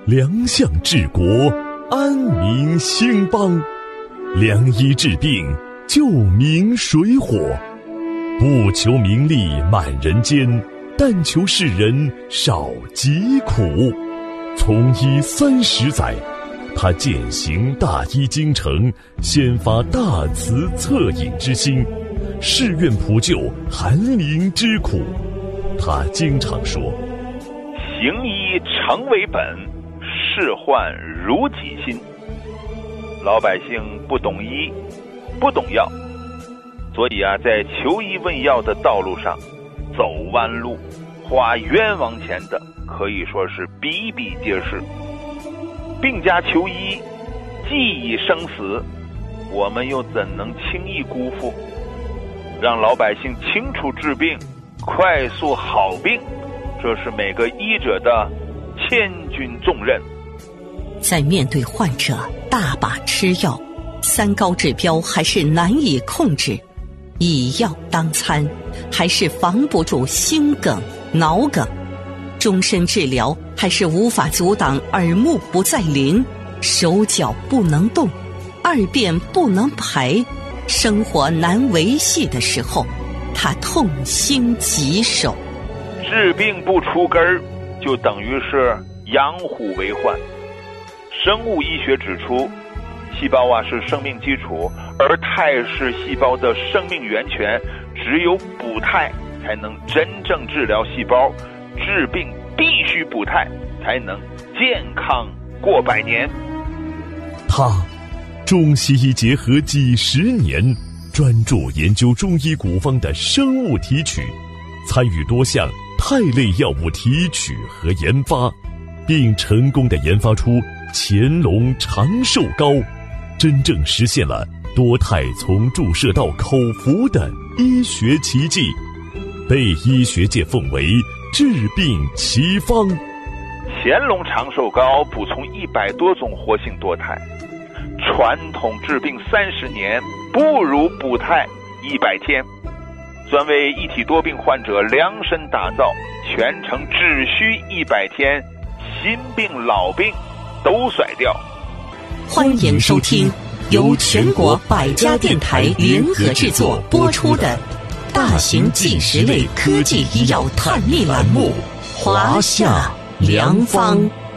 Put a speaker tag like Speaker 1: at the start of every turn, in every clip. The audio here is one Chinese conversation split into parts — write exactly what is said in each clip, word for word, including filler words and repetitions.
Speaker 1: 良相治国，安民兴邦。良医治病，救民水火。不求名利满人间，但求世人少疾苦。从医三十载，他践行大医精诚，先发大慈恻隐之心，誓愿普救寒灵之苦。他经常说：
Speaker 2: 行医诚为本，事患如己心。老百姓不懂医，不懂药，所以啊，在求医问药的道路上，走弯路、花冤枉钱的可以说是比比皆是。病家求医，既已生死，我们又怎能轻易辜负？让老百姓清楚治病，快速好病，这是每个医者的千钧重任。
Speaker 3: 在面对患者大把吃药，三高指标还是难以控制，以药当餐还是防不住心梗、脑梗，终身治疗还是无法阻挡耳目不再灵，手脚不能动，二便不能排，生活难维系的时候，他痛心疾首。
Speaker 2: 治病不除根儿，就等于是养虎为患。生物医学指出，细胞啊是生命基础，而肽是细胞的生命源泉，只有补肽才能真正治疗细胞，治病必须补肽，才能健康过百年。
Speaker 1: 他中西医结合几十年，专注研究中医古方的生物提取，参与多项肽类药物提取和研发，并成功地研发出乾隆长寿膏，真正实现了多肽从注射到口服的医学奇迹，被医学界奉为治病奇方。
Speaker 2: 乾隆长寿膏补充一百多种活性多肽，传统治病三十年，不如补肽一百天，专为一体多病患者量身打造，全程只需一百天，新病老病都甩掉。
Speaker 3: 欢迎收听由全国百家电台联合制作播出的大型纪实类科技医药探秘栏目《华夏良方》。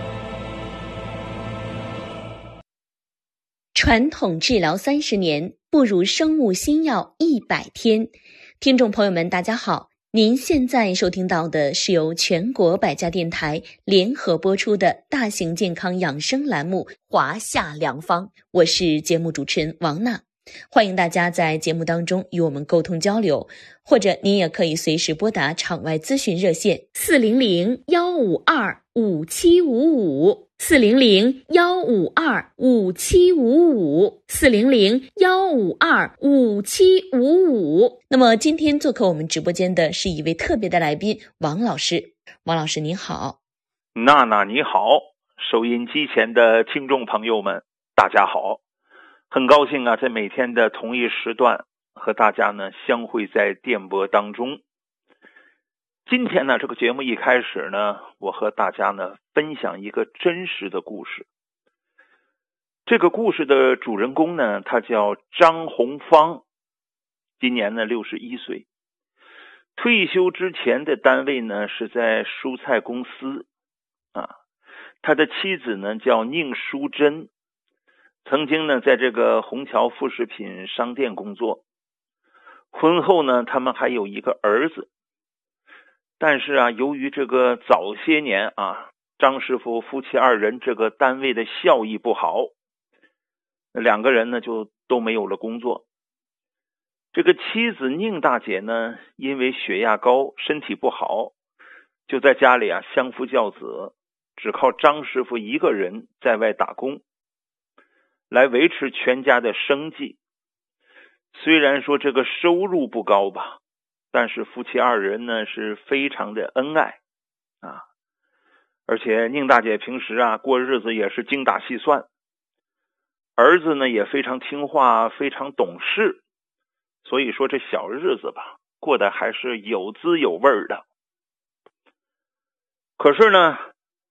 Speaker 4: 传统治疗三十年，不如生物新药一百天。听众朋友们，大家好，您现在收听到的是由全国百家电台联合播出的大型健康养生栏目《华夏良方》，我是节目主持人王娜。欢迎大家在节目当中与我们沟通交流，或者您也可以随时拨打场外咨询热线四零零幺五二五七五五四零零幺五二五七五五四零零幺五二五七五五。那么今天做客我们直播间的是一位特别的来宾，王老师。王老师您好。
Speaker 2: 娜娜你好，收音机前的听众朋友们大家好，很高兴啊，在每天的同一时段和大家呢相会在电波当中。今天呢，这个节目一开始呢，我和大家呢分享一个真实的故事。这个故事的主人公呢，他叫张红芳，今年呢六十一岁。退休之前的单位呢是在蔬菜公司啊。他的妻子呢叫宁淑珍，曾经呢在这个虹桥副食品商店工作。婚后呢，他们还有一个儿子。但是啊，由于这个早些年啊，张师傅夫妻二人这个单位的效益不好，两个人呢就都没有了工作。这个妻子宁大姐呢，因为血压高，身体不好，就在家里啊相夫教子，只靠张师傅一个人在外打工，来维持全家的生计。虽然说这个收入不高吧，但是夫妻二人呢是非常的恩爱啊，而且宁大姐平时啊过日子也是精打细算，儿子呢也非常听话，非常懂事，所以说这小日子吧过得还是有滋有味的。可是呢，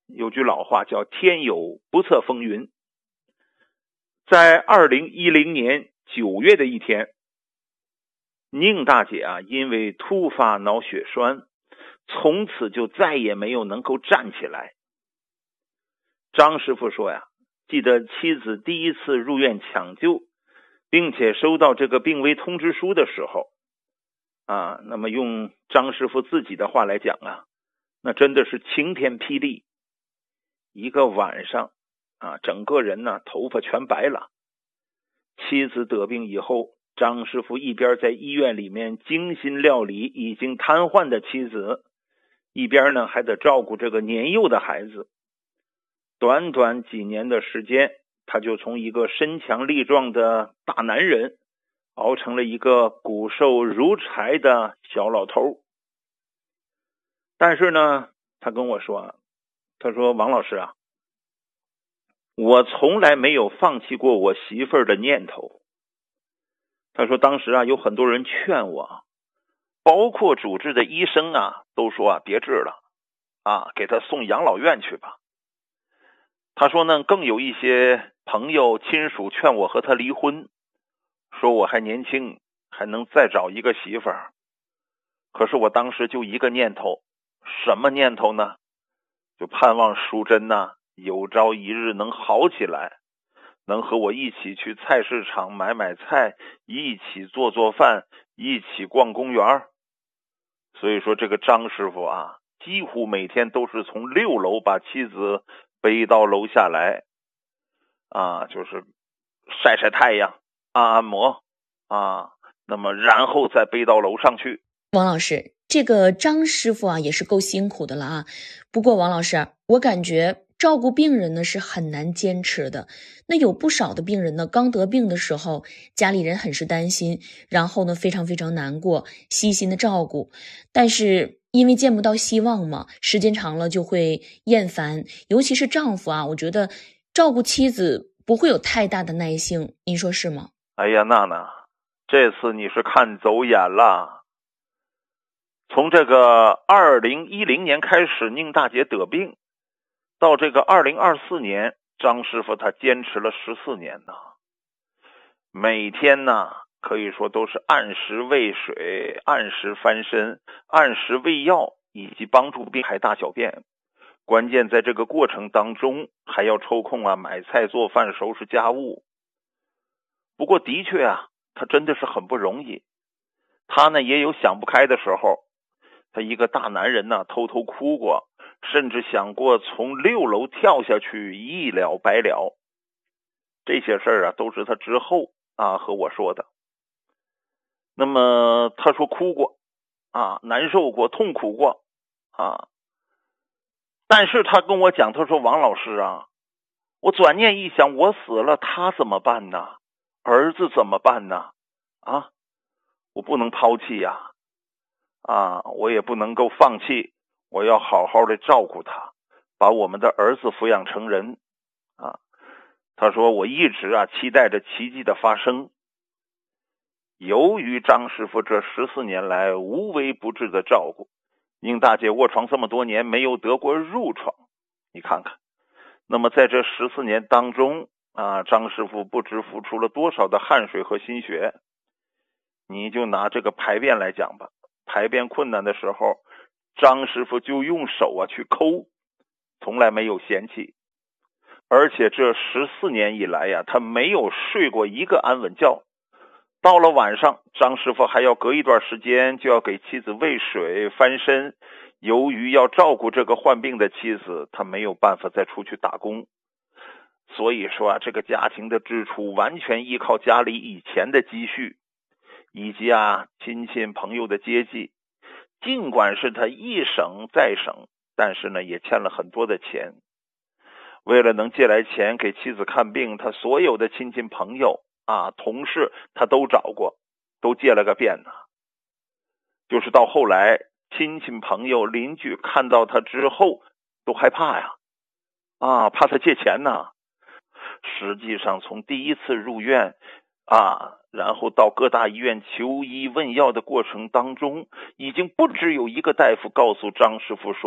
Speaker 2: 有句老话叫天有不测风云。在二零一零年九月的一天，宁大姐啊，因为突发脑血栓，从此就再也没有能够站起来。张师傅说呀，记得妻子第一次入院抢救，并且收到这个病危通知书的时候啊，那么用张师傅自己的话来讲啊，那真的是晴天霹雳。一个晚上啊，整个人呢头发全白了。妻子得病以后，张师傅一边在医院里面精心料理已经瘫痪的妻子，一边呢还得照顾这个年幼的孩子。短短几年的时间，他就从一个身强力壮的大男人熬成了一个骨瘦如柴的小老头。但是呢，他跟我说，他说王老师啊，我从来没有放弃过我媳妇儿的念头。他说当时啊，有很多人劝我，包括主治的医生啊，都说啊别治了啊，给他送养老院去吧。他说呢，更有一些朋友亲属劝我和他离婚，说我还年轻，还能再找一个媳妇儿。可是我当时就一个念头，什么念头呢？就盼望淑珍呐，有朝一日能好起来，能和我一起去菜市场买买菜，一起做做饭，一起逛公园。所以说这个张师傅啊，几乎每天都是从六楼把妻子背到楼下来啊，就是晒晒太阳，按按摩啊，那么然后再背到楼上去。
Speaker 4: 王老师，这个张师傅啊也是够辛苦的了啊。不过王老师，我感觉照顾病人呢是很难坚持的。那有不少的病人呢，刚得病的时候，家里人很是担心，然后呢非常非常难过，悉心的照顾。但是因为见不到希望嘛，时间长了就会厌烦。尤其是丈夫啊，我觉得照顾妻子不会有太大的耐性，您说是吗？
Speaker 2: 哎呀，娜娜，这次你是看走眼了。从这个二零一零年开始，宁大姐得病，到这个二零二四年，张师傅他坚持了十四年呢。每天呢，可以说都是按时喂水，按时翻身，按时喂药，以及帮助病孩大小便。关键在这个过程当中，还要抽空啊买菜做饭，收拾家务。不过的确啊，他真的是很不容易。他呢也有想不开的时候。他一个大男人呢，偷偷哭过，甚至想过从六楼跳下去一了百了。这些事儿啊，都是他之后啊和我说的。那么他说哭过啊，难受过，痛苦过啊。但是他跟我讲，他说王老师啊，我转念一想，我死了，他怎么办呢？儿子怎么办呢？啊，我不能抛弃呀。啊，我也不能够放弃，我要好好的照顾他，把我们的儿子抚养成人啊。他说我一直啊期待着奇迹的发生。由于张师傅这十四年来无微不至的照顾，宁大姐卧床这么多年没有得过褥疮，你看看。那么在这十四年当中啊，张师傅不知付出了多少的汗水和心血。你就拿这个排便来讲吧，排便困难的时候，张师傅就用手啊去抠，从来没有嫌弃。而且这十四年以来呀，他没有睡过一个安稳觉。到了晚上，张师傅还要隔一段时间就要给妻子喂水翻身。由于要照顾这个患病的妻子，他没有办法再出去打工。所以说啊，这个家庭的支出完全依靠家里以前的积蓄，以及啊亲戚朋友的接济。尽管是他一省再省，但是呢也欠了很多的钱。为了能借来钱给妻子看病，他所有的亲戚朋友啊同事他都找过，都借了个遍呢。就是到后来，亲戚朋友邻居看到他之后都害怕呀，啊怕他借钱呢。实际上从第一次入院啊，然后到各大医院求医问药的过程当中，已经不只有一个大夫告诉张师傅说，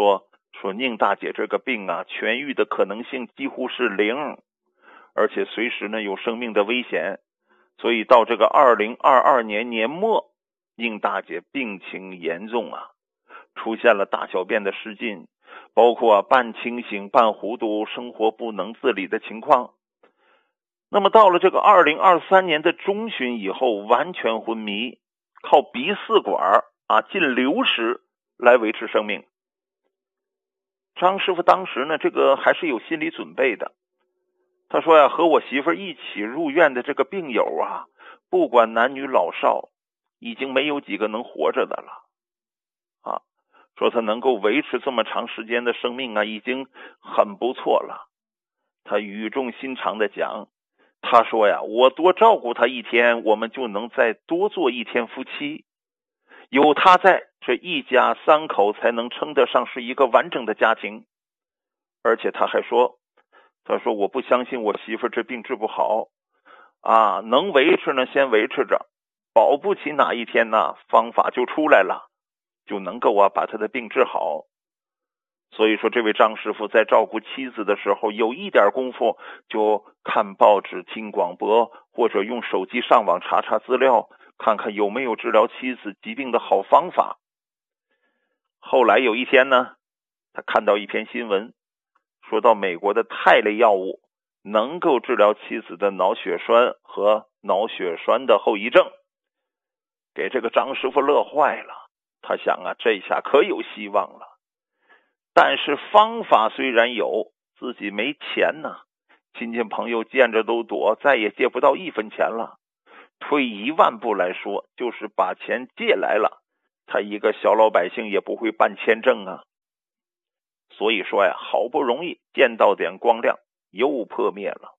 Speaker 2: 说宁大姐这个病啊，痊愈的可能性几乎是零，而且随时呢有生命的危险。所以到这个二零二二年年末，宁大姐病情严重啊，出现了大小便的失禁，包括啊半清醒半糊涂，生活不能自理的情况。那么到了这个二零二三年的中旬以后，完全昏迷，靠鼻饲管啊进流食来维持生命。张师傅当时呢，这个还是有心理准备的。他说呀，和我媳妇一起入院的这个病友啊，不管男女老少，已经没有几个能活着的了啊。说他能够维持这么长时间的生命啊，已经很不错了。他语重心长的讲，他说呀，我多照顾他一天，我们就能再多做一天夫妻。有他在，这一家三口才能称得上是一个完整的家庭。而且他还说，他说我不相信我媳妇这病治不好啊，能维持呢先维持着，保不齐哪一天呢方法就出来了，就能够啊把他的病治好。所以说这位张师傅在照顾妻子的时候，有一点功夫就看报纸听广播，或者用手机上网查查资料，看看有没有治疗妻子疾病的好方法。后来有一天呢，他看到一篇新闻，说到美国的肽类药物能够治疗妻子的脑血栓和脑血栓的后遗症，给这个张师傅乐坏了。他想啊，这下可有希望了。但是方法虽然有，自己没钱呢，亲戚朋友见着都躲，再也借不到一分钱了。退一万步来说，就是把钱借来了，他一个小老百姓也不会办签证啊。所以说呀，好不容易见到点光亮，又破灭了。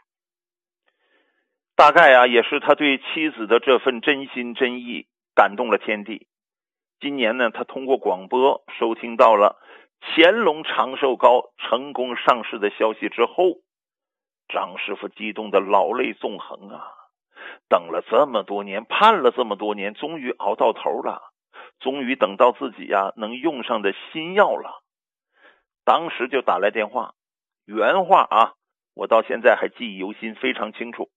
Speaker 2: 大概啊，也是他对妻子的这份真心真意感动了天地。今年呢，他通过广播收听到了乾隆长寿膏成功上市的消息之后，张师傅激动的老泪纵横啊！等了这么多年，盼了这么多年，终于熬到头了，终于等到自己呀、啊、能用上的新药了。当时就打来电话，原话啊，我到现在还记忆犹新，非常清楚。